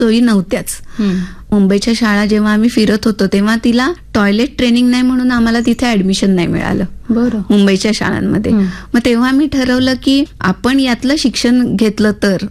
सोयी नव्हत्याच. मुंबईच्या शाळा जेव्हा आम्ही फिरत होतो तेव्हा तिला टॉयलेट ट्रेनिंग नाही म्हणून आम्हाला तिथे ऍडमिशन नाही मिळालं. बरं. मुंबईच्या शाळांमध्ये. मग तेव्हा आम्ही ठरवलं की आपण यातलं शिक्षण घेतलं तर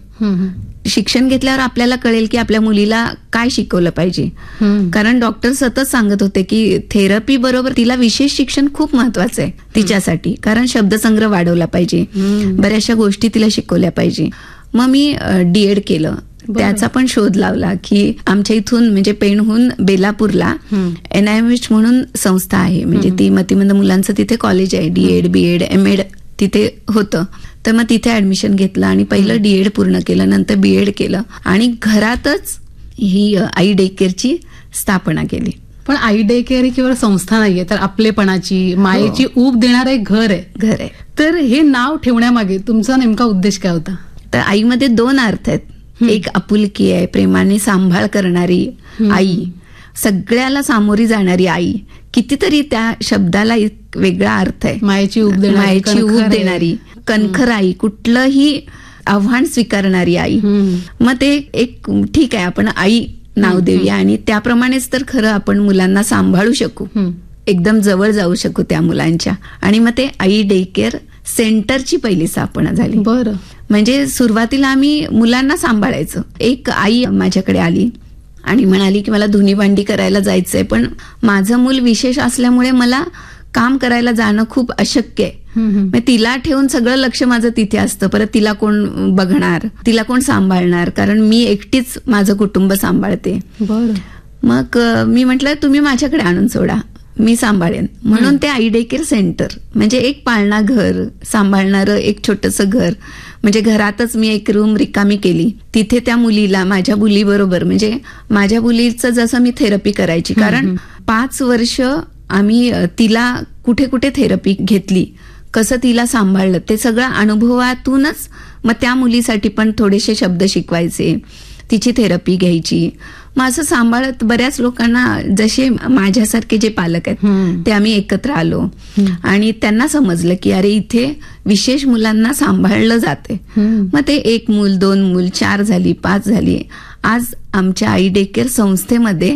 शिक्षण घेतल्यावर आपल्याला कळेल की आपल्या मुलीला काय शिकवलं पाहिजे. कारण डॉक्टर सतत सांगत होते की थेरपी बरोबर तिला विशेष शिक्षण खूप महत्वाचं आहे तिच्यासाठी. कारण शब्दसंग्रह वाढवला पाहिजे, बऱ्याचशा गोष्टी तिला शिकवल्या पाहिजे. मग मी डीएड केलं. त्याचा पण शोध लावला की आमच्या इथून म्हणजे पेणहून बेलापूरला NIMH म्हणून संस्था आहे. म्हणजे ती मतिमंद मुलांचं तिथे कॉलेज आहे. डीएड, बीएड, एमएड तिथे होतं. तर मग तिथे ऍडमिशन घेतलं आणि पहिलं डीएड पूर्ण केलं, नंतर बीएड केलं आणि घरातच ही आई डे केअरची स्थापना केली. पण आई डे केअर ही केवळ संस्था नाहीये, तर आपलेपणाची, मायेची ऊब देणारं एक घर आहे. तर हे नाव ठेवण्यामागे तुमचा नेमका उद्देश काय होता? तर आईमध्ये 2 अर्थ आहेत. एक आपुलकी आहे, प्रेमाने सांभाळ करणारी आई, सगळ्याला सामोरी जाणारी आई. कितीतरी त्या शब्दाला एक वेगळा अर्थ आहे. मायेची ऊब देणारी, कणखर आई, कुठलंही आव्हान स्वीकारणारी आई. मग ते एक ठीक आहे, आपण आई नाव देऊया आणि त्याप्रमाणेच तर खरं आपण मुलांना सांभाळू शकू, एकदम जवळ जाऊ शकू त्या मुलांच्या. आणि मग ते आई डे केअर सेंटरची पहिली स्थापना झाली. बरं. म्हणजे सुरुवातीला आम्ही मुलांना सांभाळायचं. एक आई माझ्याकडे आली आणि म्हणाली की मला धुनी भांडी करायला जायचंय, पण माझं मूल विशेष असल्यामुळे मला काम करायला जाणं खूप अशक्य आहे. मग तिला ठेवून सगळं लक्ष माझं तिथे असतं. परत तिला कोण बघणार, तिला कोण सांभाळणार, कारण मी एकटीच माझं कुटुंब सांभाळते. बरं. मग मी म्हटलं तुम्ही माझ्याकडे आणून सोडा, मी सांभाळेन. म्हणून ते आई डे केअर सेंटर म्हणजे एक पाळणा घर, सांभाळणारं एक छोटंसं घर. म्हणजे घरातच मी एक रूम रिकामी केली. तिथे त्या मुलीला माझ्या मुलीबरोबर, म्हणजे माझ्या मुलीचं जसं मी थेरपी करायची, कारण 5 वर्ष आम्ही तिला कुठे कुठे थेरपी घेतली, कसं तिला सांभाळलं, ते सगळं अनुभवातूनच. मग त्या मुलीसाठी पण थोडेसे शब्द शिकवायचे, तिची थेरपी घ्यायची. मग असं सांभाळत बऱ्याच लोकांना, जसे माझ्यासारखे जे पालक आहेत ते आम्ही एकत्र आलो आणि त्यांना समजलं की अरे इथे विशेष मुलांना सांभाळलं जाते. मग ते 1 मूल, 2 मूल, 4 झाली, 5 झाली. आज आमच्या आई डे केअर संस्थेमध्ये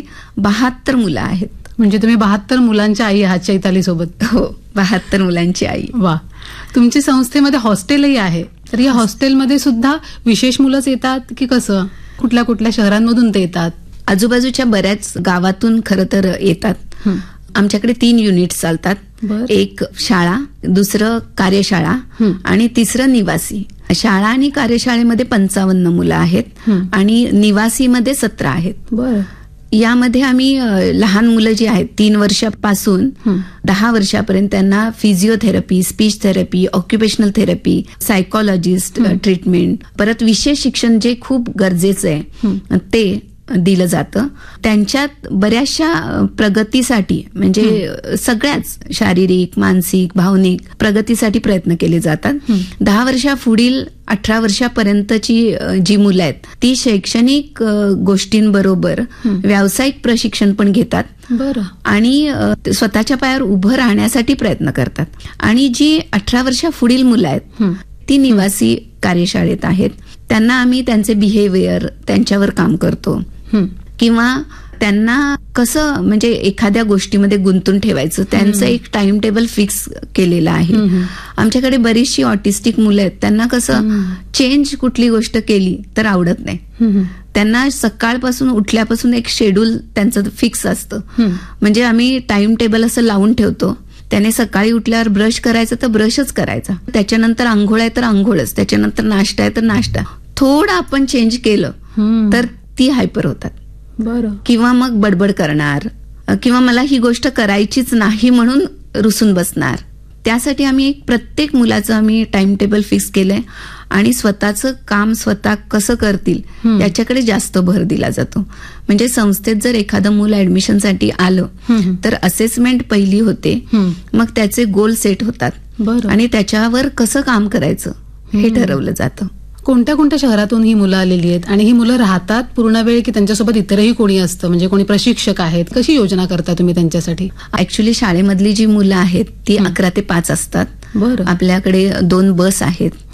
72 मुलं आहेत. म्हणजे तुम्ही 72 मुलांच्या आई आहात चैताली सोबत? हो, 72 मुलांची आई. वा. तुमच्या संस्थेमध्ये हॉस्टेलही आहे, तर या हॉस्टेलमध्ये सुद्धा विशेष मुलंच येतात की कसं? कुठल्या कुठल्या शहरांमधून ते येतात? आजूबाजूच्या बऱ्याच गावातून खरं तर येतात. आमच्याकडे 3 युनिट्स चालतात. एक शाळा, दुसरं कार्यशाळा आणि तिसरं निवासी. शाळा आणि कार्यशाळेमध्ये 55 मुलं आहेत आणि निवासीमध्ये 17 आहेत. बरं. यामध्ये आम्ही लहान मुलं जी आहेत 3 वर्षापासून 10 वर्षापर्यंत त्यांना physiotherapy, speech therapy, occupational therapy, psychologist treatment, परत विशेष शिक्षण जे खूप गरजेचं आहे ते दिलं जातं. त्यांच्यात बऱ्याचशा प्रगतीसाठी, म्हणजे सगळ्याच शारीरिक, मानसिक, भावनिक प्रगतीसाठी प्रयत्न केले जातात. 10 वर्षापुढील 18 वर्षापर्यंतची जी मुलं आहेत ती शैक्षणिक गोष्टींबरोबर व्यावसायिक प्रशिक्षण पण घेतात. बरं. आणि स्वतःच्या पायावर उभं राहण्यासाठी प्रयत्न करतात. आणि जी 18 वर्षापुढील मुलं आहेत ती निवासी कार्यशाळेत आहेत. त्यांना आम्ही त्यांचे बिहेवियर, त्यांच्यावर काम करतो, किंवा त्यांना कसं म्हणजे एखाद्या गोष्टीमध्ये गुंतून ठेवायचं, त्यांचं एक टाइम टेबल फिक्स केलेलं आहे. आमच्याकडे बरीचशी ऑटिस्टिक मुलं आहेत, त्यांना कसं चेंज कुठली गोष्ट केली तर आवडत नाही. त्यांना सकाळपासून उठल्यापासून एक शेड्यूल त्यांचं फिक्स असतं. म्हणजे आम्ही टाइम टेबल असं लावून ठेवतो. त्याने सकाळी उठल्यावर ब्रश करायचं तर ब्रशच करायचा, त्याच्यानंतर आंघोळ आहे तर आंघोळच, त्याच्यानंतर नाश्ता आहे तर नाश्ता. थोडं आपण चेंज केलं तर ती हायपर होतात. बरं. किंवा मग बडबड करणार, किंवा मला ही गोष्ट करायचीच नाही म्हणून रुसून बसणार. त्यासाठी आम्ही प्रत्येक मुलाचं आम्ही टाइम टेबल फिक्स केलंय आणि स्वतःचं काम स्वतः कसं करतील याच्याकडे जास्त भर दिला जातो. म्हणजे संस्थेत जर एखादं मूल ऍडमिशनसाठी आलं तर असेसमेंट पहिली होते, मग त्याचे गोल सेट होतात आणि त्याच्यावर कसं काम करायचं हे ठरवलं जातं. कोणत्या कोणत्या शहरातून ही मुलं आलेली आहेत आणि ही मुलं राहतात पूर्ण वेळ की त्यांच्यासोबत इतरही कोणी असतं, म्हणजे कोणी प्रशिक्षक आहेत? कशी योजना करता तुम्ही त्यांच्यासाठी? ऍक्च्युली शाळेमधली जी मुलं आहेत ती 11 ते 5 असतात. बरं. आपल्याकडे 2 बस आहेत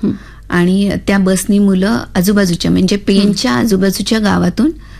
आणि त्या बसनी मुलं आजूबाजूच्या म्हणजे पेणच्या आजूबाजूच्या गावातून